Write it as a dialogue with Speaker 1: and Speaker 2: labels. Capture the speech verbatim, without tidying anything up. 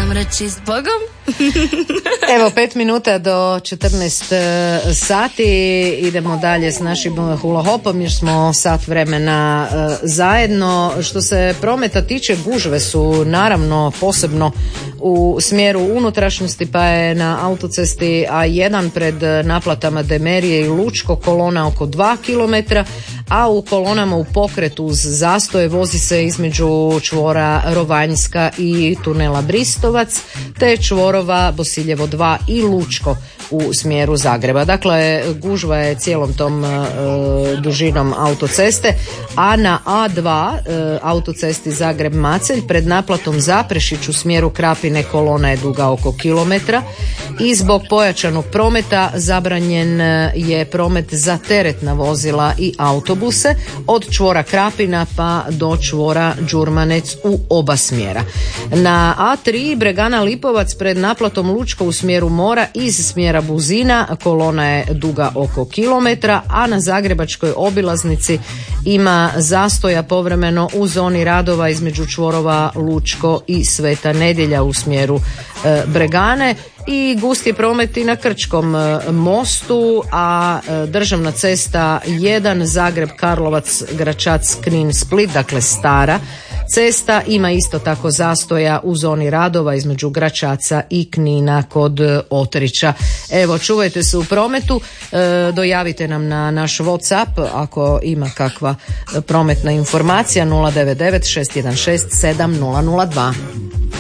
Speaker 1: vam reći s Bogom.
Speaker 2: Evo, pet minuta do četrnaest sati, idemo dalje s našim hula hopom jer smo sat vremena zajedno. Što se prometa tiče, gužve su naravno posebno u smjeru unutrašnjosti, pa je na autocesti A jedan pred naplatama Demerije i Lučko kolona oko dva kilometra, a u kolonama u pokretu uz zastoje vozi se između čvora Rovanjska i tunela Bristovac, te čvorova Bosiljevo dva i Lučko u smjeru Zagreba. Dakle, gužva je cijelom tom e, dužinom autoceste, a na A dva e, autocesti Zagreb-Macelj pred naplatom Zaprešić u smjeru Krapine kolona je duga oko kilometra i zbog pojačanog prometa zabranjen je promet za teretna vozila i autobuse od čvora Krapina pa do čvora Đurmanec u oba smjera. Na A tri Bregana Lipovac pred naplatom Lučko u smjeru mora iz smjera Buzina kolona je duga oko kilometra, a na zagrebačkoj obilaznici ima zastoja povremeno u zoni radova između čvorova Lučko i Sveta Nedjelja u smjeru e, Bregane. I gusti promet i na Krčkom mostu, a državna cesta jedan Zagreb Karlovac Gračac Knin Split, dakle stara cesta, ima isto tako zastoja u zoni radova između Gračaca i Knina kod Otrića. Evo, čuvajte se u prometu, e, dojavite nam na naš WhatsApp ako ima kakva prometna informacija nula devet devet šest jedan šest sedam nula nula dva.